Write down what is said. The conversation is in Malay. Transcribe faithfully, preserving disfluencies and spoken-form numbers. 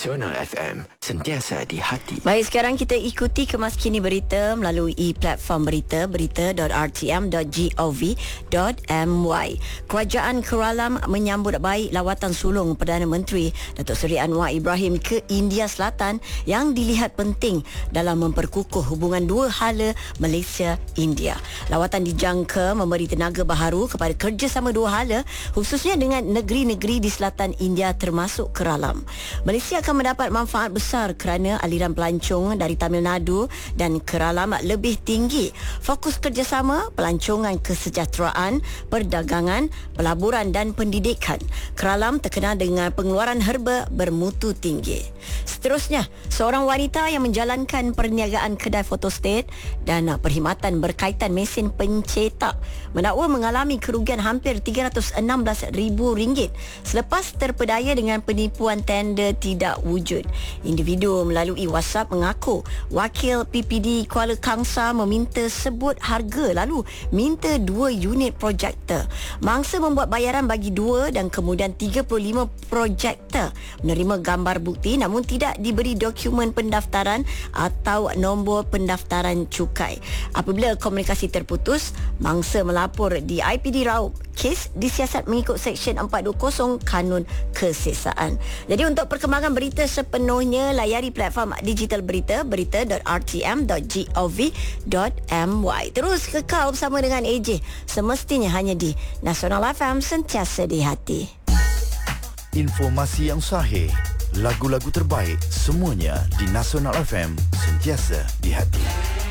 Nasional F M, sentiasa di hati. Baik, sekarang kita ikuti kemas kini berita melalui platform berita berita dot r t m dot gov dot m y. Kerajaan Keralam menyambut baik lawatan sulung Perdana Menteri Datuk Seri Anwar Ibrahim ke India Selatan yang dilihat penting dalam memperkukuh hubungan dua hala Malaysia-India. Lawatan dijangka memberi tenaga baharu kepada kerjasama dua hala, khususnya dengan negeri-negeri di selatan India termasuk Keralam. Malaysia akan mendapat manfaat besar kerana aliran pelancong dari Tamil Nadu dan Keralam lebih tinggi. Fokus kerjasama pelancongan kesejahteraan, perdagangan, pelaburan dan pendidikan. Keralam terkenal dengan pengeluaran herba bermutu tinggi. Seterusnya, seorang wanita yang menjalankan perniagaan kedai fotostat dan perkhidmatan berkaitan mesin pencetak mendakwa mengalami kerugian hampir tiga ratus enam belas ribu ringgit selepas terpedaya dengan penipuan tender tidak wujud. Individu melalui WhatsApp mengaku wakil P P D Kuala Kangsar meminta sebut harga lalu minta dua unit projektor. Mangsa membuat bayaran bagi dua dan kemudian tiga puluh lima projektor. Menerima gambar bukti namun tidak diberi dokumen pendaftaran atau nombor pendaftaran cukai. Apabila komunikasi terputus, mangsa melapor di I P D Raup. Kes disiasat mengikut Seksyen empat dua kosong Kanun Kesesaan. Jadi untuk perkembangan berita sepenuhnya, layari platform digital berita berita dot r t m dot gov dot m y. Terus kekal bersama dengan A J, semestinya hanya di Nasional F M, sentiasa di hati. Informasi yang sahih, lagu-lagu terbaik, semuanya di Nasional F M, sentiasa di hati.